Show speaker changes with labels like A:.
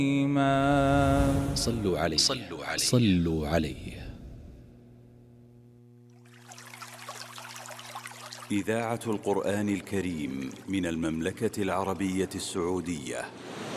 A: صلوا عليه صلوا عليه.
B: إذاعة القرآن الكريم من المملكة العربية السعودية.